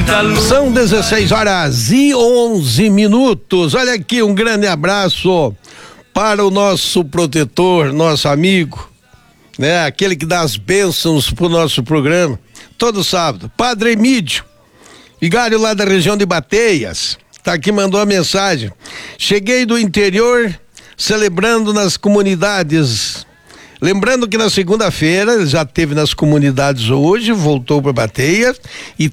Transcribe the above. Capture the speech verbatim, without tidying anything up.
muita luz. São dezesseis horas e onze minutos. Olha aqui, um grande abraço para o nosso protetor, nosso amigo, né? Aquele que dá as bênçãos pro nosso programa todo sábado, Padre Emídio, vigário lá da região de Bateias, tá aqui, mandou a mensagem: cheguei do interior celebrando nas comunidades. Lembrando que na segunda-feira já teve nas comunidades hoje, voltou para Bateias e